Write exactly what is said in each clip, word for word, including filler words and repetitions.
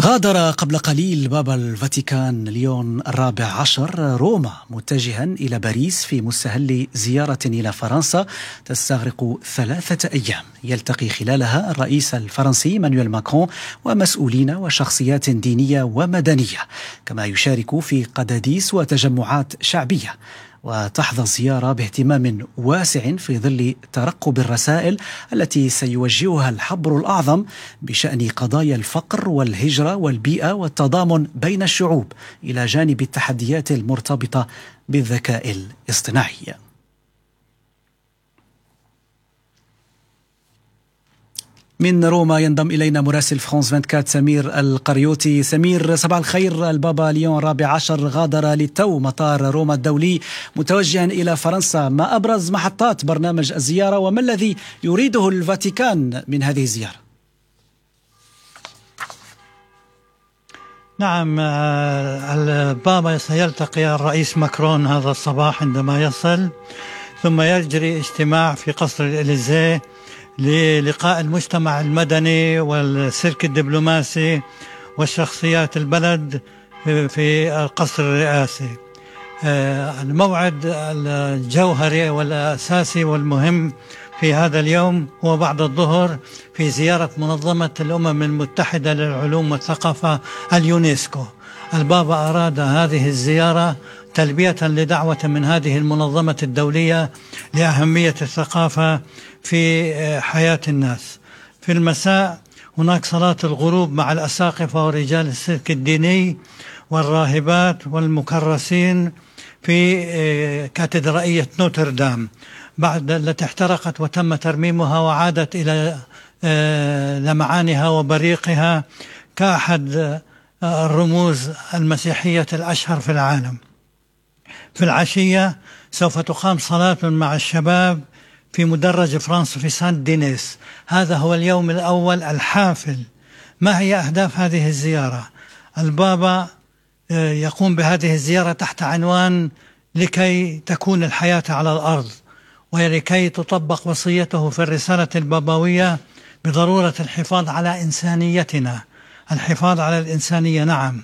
غادر قبل قليل بابا الفاتيكان ليون الرابع عشر روما متجها إلى باريس في مستهل زيارة إلى فرنسا تستغرق ثلاثة أيام يلتقي خلالها الرئيس الفرنسي مانويل ماكرون ومسؤولين وشخصيات دينية ومدنية، كما يشارك في قداديس وتجمعات شعبية. وتحظى الزيارة باهتمام واسع في ظل ترقب الرسائل التي سيوجهها الحبر الأعظم بشأن قضايا الفقر والهجرة والبيئة والتضامن بين الشعوب، إلى جانب التحديات المرتبطة بالذكاء الاصطناعي. من روما ينضم إلينا مراسل فرانس أربعة وعشرين سمير القريوطي. سمير، صباح الخير. البابا ليون الرابع عشر غادر للتو مطار روما الدولي متوجها إلى فرنسا، ما أبرز محطات برنامج الزيارة وما الذي يريده الفاتيكان من هذه الزيارة؟ نعم، البابا سيلتقي الرئيس ماكرون هذا الصباح عندما يصل، ثم يجري اجتماع في قصر الإليزيه للقاء المجتمع المدني والسلك الدبلوماسي والشخصيات البلد في القصر الرئاسي. الموعد الجوهري والأساسي والمهم في هذا اليوم هو بعد الظهر في زيارة منظمة الأمم المتحدة للعلوم والثقافة اليونسكو. البابا أراد هذه الزيارة تلبية لدعوة من هذه المنظمة الدولية لأهمية الثقافة في حياة الناس. في المساء هناك صلاة الغروب مع الأساقفة ورجال السلك الديني والراهبات والمكرسين في كاتدرائية نوتردام بعد التي احترقت وتم ترميمها وعادت إلى لمعانها وبريقها كأحد الرموز المسيحية الأشهر في العالم. في العشية سوف تقام صلاة مع الشباب في مدرج فرانس في سان دينيس. هذا هو اليوم الأول الحافل. ما هي أهداف هذه الزيارة؟ البابا يقوم بهذه الزيارة تحت عنوان لكي تكون الحياة على الأرض، ولكي تطبق وصيته في الرسالة البابوية بضرورة الحفاظ على إنسانيتنا، الحفاظ على الإنسانية، نعم،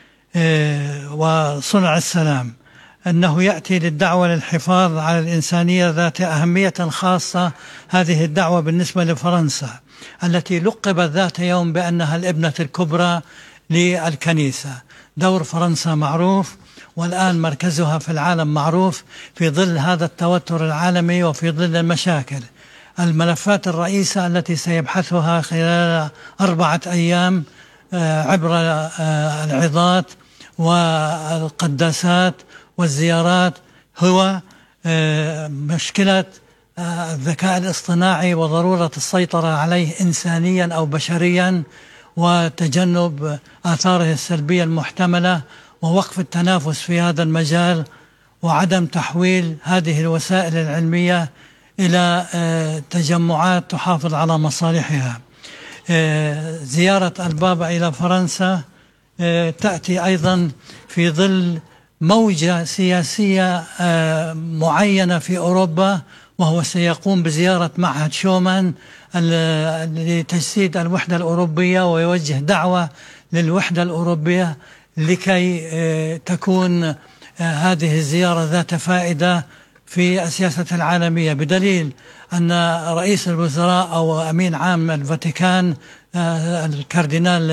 وصنع السلام. أنه يأتي للدعوة للحفاظ على الإنسانية ذات أهمية خاصة. هذه الدعوة بالنسبة لفرنسا التي لقبت ذات يوم بأنها الابنة الكبرى للكنيسة. دور فرنسا معروف، والآن مركزها في العالم معروف في ظل هذا التوتر العالمي وفي ظل المشاكل. الملفات الرئيسة التي سيبحثها خلال أربعة أيام عبر العظات والقداسات والزيارات هو مشكلة الذكاء الاصطناعي وضرورة السيطرة عليه إنسانيا أو بشريا، وتجنب آثاره السلبية المحتملة، ووقف التنافس في هذا المجال، وعدم تحويل هذه الوسائل العلمية إلى تجمعات تحافظ على مصالحها. زيارة البابا إلى فرنسا تأتي أيضا في ظل موجة سياسية معينة في أوروبا، وهو سيقوم بزيارة معهد شومان لتجسيد الوحدة الأوروبية، ويوجه دعوة للوحدة الأوروبية لكي تكون هذه الزيارة ذات فائدة في السياسة العالمية، بدليل أن رئيس الوزراء أو أمين عام الفاتيكان الكاردينال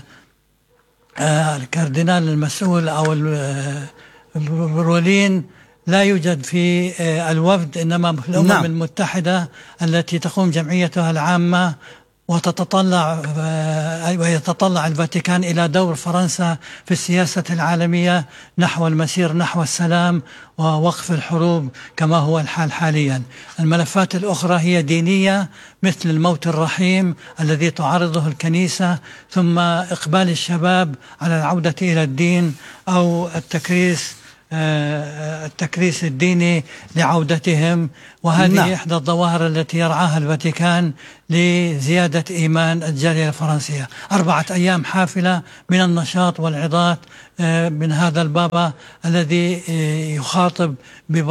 الكاردينال المسؤول أو البرولين لا يوجد في الوفد، إنما في الأمم نعم. المتحدة التي تقوم جمعيتها العامة، وتتطلع ويتطلع الفاتيكان إلى دور فرنسا في السياسة العالمية نحو المسير نحو السلام ووقف الحروب كما هو الحال حاليا. الملفات الأخرى هي دينية، مثل الموت الرحيم الذي تعرضه الكنيسة، ثم إقبال الشباب على العودة إلى الدين أو التكريس التكريس الديني لعودتهم. وهذه نعم. إحدى الظواهر التي يرعاها الفاتيكان لزيادة إيمان الجالية الفرنسية. أربعة أيام حافلة من النشاط والعظات من هذا البابا الذي يخاطب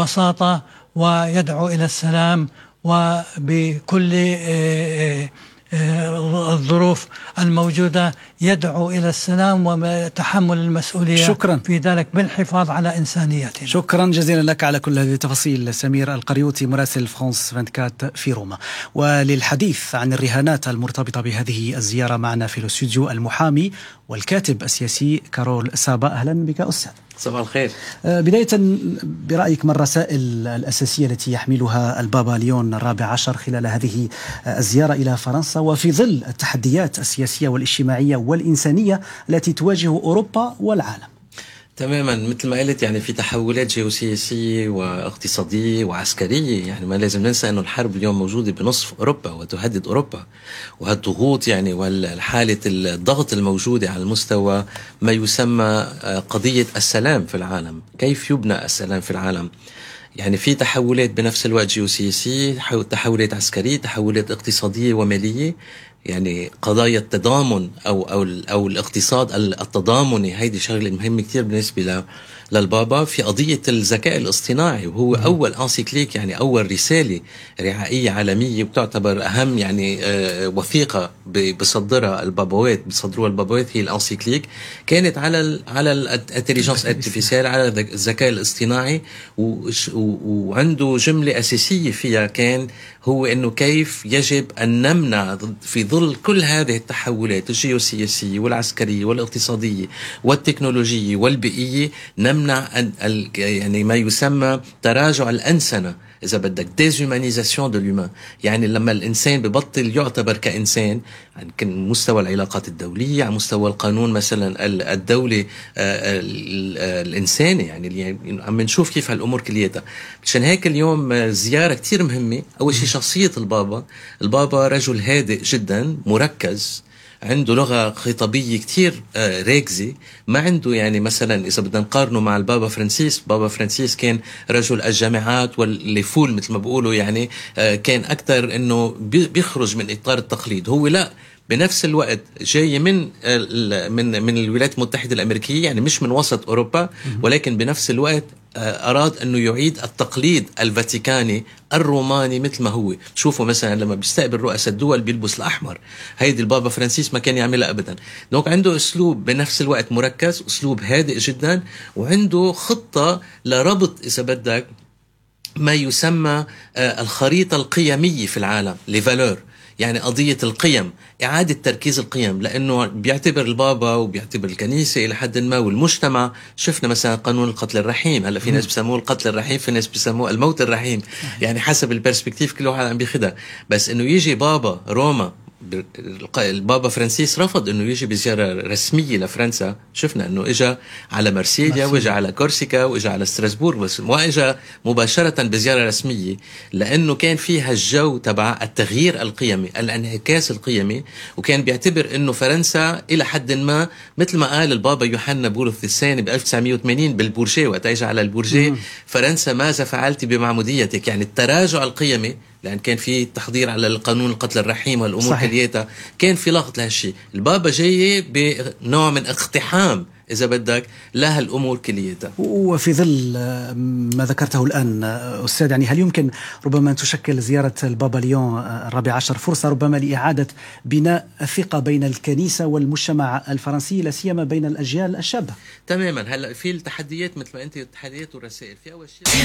ببساطة ويدعو إلى السلام وبكل الظروف الموجودة يدعو إلى السلام وتحمل المسؤولية شكرا في ذلك بالحفاظ على إنسانيتنا. شكرا جزيلا لك على كل هذه التفاصيل سمير القريوطي مراسل فرانس أربعة وعشرين في روما. وللحديث عن الرهانات المرتبطة بهذه الزيارة معنا في الاستوديو المحامي والكاتب السياسي كارول سابا. أهلا بك أستاذ. صباح الخير. بداية برأيك ما الرسائل الأساسية التي يحملها البابا ليون الرابع عشر خلال هذه الزيارة إلى فرنسا وفي ظل التحديات السياسية والاجتماعية والإنسانية التي تواجه أوروبا والعالم؟ تماما مثل ما قلت، يعني في تحولات جيوسياسية واقتصادية وعسكرية. يعني ما لازم ننسى أنه الحرب اليوم موجودة بنصف أوروبا وتهدد أوروبا، وهالضغوط يعني والحالة الضغط الموجودة على المستوى ما يسمى قضية السلام في العالم. كيف يبنى السلام في العالم؟ يعني في تحولات بنفس الوقت جيوسياسية، تحولات عسكرية، تحولات اقتصادية ومالية. يعني قضايا التضامن أو أو أو الاقتصاد التضامني، هيدي شغلة مهمة كتير بالنسبة ل للبابا. في قضية الذكاء الاصطناعي، وهو أول أنسيكليك، يعني أول رسالة رعائية عالمية، وبتعتبر أهم يعني وثيقة بصدرها البابوات بصدروها البابوات هي الأنسيكليك، كانت على ال على الانتليجنس ارتفيسيال، على الذكاء الاصطناعي. وعنده جملة أساسية فيها كان هو أنه كيف يجب أن نمنع في ظل كل هذه التحولات الجيوسياسية والعسكرية والاقتصادية والتكنولوجية والبيئية، نمنع أن يعني ما يسمى تراجع الأنسنة، إذا بدك ديزومانيزاسيون دو لومان. يعني لما الإنسان ببطل يعتبر كإنسان، يعني كان مستوى العلاقات الدولية، على مستوى القانون مثلا الدولي الإنساني، يعني اللي عم نشوف كيف هالأمور كليتها. مشان هيك اليوم زيارة كتير مهمة. أول شيء شخصية البابا. البابا رجل هادئ جدا، مركز، عنده لغة خطابية كتير راكزة، ما عنده يعني مثلا إذا بدنا نقارنه مع البابا فرانسيس. بابا فرانسيس كان رجل الجامعات واللي فول مثل ما بقولوا، يعني كان أكتر إنه بيخرج من إطار التقليد. هو لا، بنفس الوقت جاي من من من الولايات المتحدة الأمريكية، يعني مش من وسط أوروبا، ولكن بنفس الوقت أراد أنه يعيد التقليد الفاتيكاني الروماني مثل ما هو. شوفوا مثلا لما بيستقبل رؤساء الدول بيلبس الأحمر، هيدي البابا فرانسيس ما كان يعملها أبدا. دونك عنده أسلوب بنفس الوقت مركز، أسلوب هادئ جدا، وعنده خطة لربط إذا بدك ما يسمى الخريطة القيمية في العالم، لي فالور، يعني قضية القيم، إعادة تركيز القيم. لأنه بيعتبر البابا وبيعتبر الكنيسة إلى حد ما والمجتمع، شفنا مثلا قانون القتل الرحيم، هلا في ناس بيسموه القتل الرحيم، في ناس بيسموه الموت الرحيم، يعني حسب البرسبكتيف كل واحد عم بياخدها. بس إنه يجي بابا روما، البابا فرانسيس رفض انه يجي بزياره رسميه لفرنسا. شفنا انه اجى على مرسيليا، واجى على كورسيكا، واجى على ستراسبورغ، بس ما اجى مباشره بزياره رسميه، لانه كان فيها الجو تبع التغيير القيمي، الانعكاس القيمي. وكان بيعتبر انه فرنسا الى حد ما مثل ما قال البابا يوحنا بولس الثاني ب ألف وتسعمية وثمانين بالبورجيه، وقت اجى على البورجيه: فرنسا ماذا فعلت بمعموديتك؟ يعني التراجع القيمي، لأن كان في تحضير على القانون القتل الرحيم والأمور كلياتها، كان في لغط لهالشيء. البابا جاي بنوع من اقتحام إذا بدك لها الأمور كلياتها. وفي ظل ما ذكرته الآن أستاذ، يعني هل يمكن ربما أن تشكل زيارة البابا ليون الرابع عشر فرصة ربما لإعادة بناء الثقة بين الكنيسة والمجتمع الفرنسي، لا سيما بين الأجيال الشابة؟ تماما. هلا في التحديات مثل ما أنت التحديات والرسائل. في أول شيء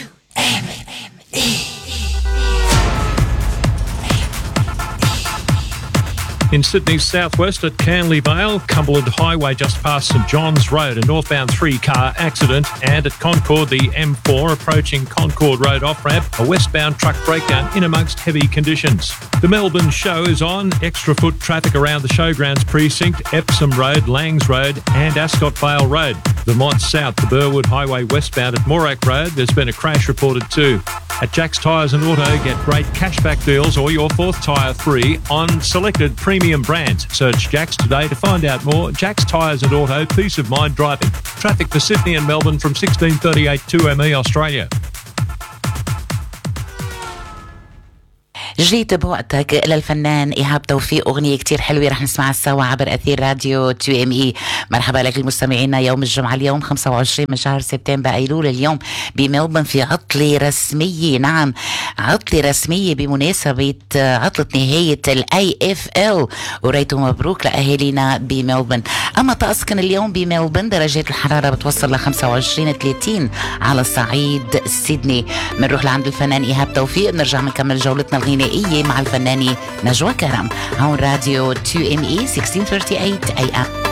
In Sydney's southwest at Canley Vale, Cumberland Highway just past St John's Road, a northbound three-car accident, and at Concord, the M four approaching Concord Road off-ramp, a westbound truck breakdown in amongst heavy conditions. The Melbourne Show is on. Extra foot traffic around the Showgrounds precinct, Epsom Road, Langs Road and Ascot Vale Road. Vermont South, the Burwood Highway westbound at Morak Road, there's been a crash reported too. At Jack's Tyres and Auto, get great cashback deals or your fourth tyre free on selected premium brands. Search Jack's today to find out more. Jack's Tyres and Auto, peace of mind driving. Traffic for Sydney and Melbourne from sixteen thirty-eight two M E Australia. جيت بوقتك للفنان إيهاب توفيق، أغنية كتير حلوة رح نسمعها سوا عبر أثير راديو تو ام اي. مرحبا لك المستمعين. يوم الجمعة اليوم خمسة وعشرين من شهر سبتمبر أيلول، اليوم بملبن في عطلة رسمية. نعم، عطلة رسمية بمناسبة عطلة نهاية الاي اف ال، وريتو مبروك لأهالينا بملبن. أما طقس كان اليوم بملبن درجات الحرارة بتوصل ل خمسة وعشرين ثلاثين على صعيد سيدني. بنروح لعند الفنان إيهاب توفيق، بنرجع بنكمل جولتنا الغنائية مع الفنانة نجوى كرم. هون راديو تو ام اي ستة ثلاثة وثلاثين اي ام.